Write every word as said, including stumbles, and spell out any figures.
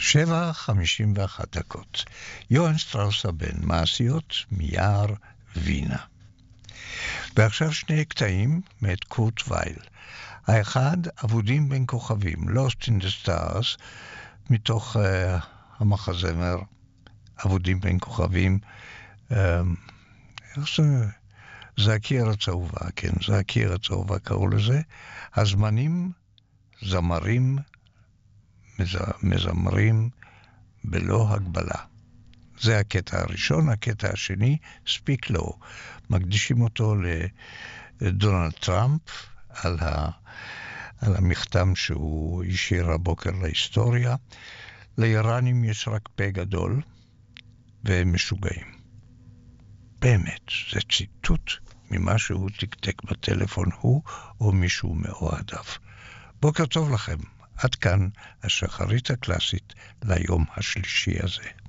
שבע חמישים ואחת דקות. יוהאן שטראוס הבן, מעשיות מיער וינה. ועכשיו שני קטעים מאת קורט וייל. האחד, אבודים בין כוכבים, Lost in the Stars, מתוך uh, המחזמר, אבודים בין כוכבים, uh, איך זה? זה הקיר הצהובה, כן, זה הקיר הצהובה קראו לזה. הזמנים, זמרים, מז... מזמרים בלא הגבלה. זה הקטע הראשון. הקטע השני, Speak Low. מקדישים אותו לדונלד טראמפ על, ה... על המכתם שהוא השאיר הבוקר להיסטוריה. לאיראנים יש רק פה גדול והם משוגעים. באמת, זה ציטוט ממה שהוא תקתק בטלפון הוא או מישהו מאוהדיו. בוקר טוב לכם. עד כאן השחרית הקלאסית ליום השלישי הזה.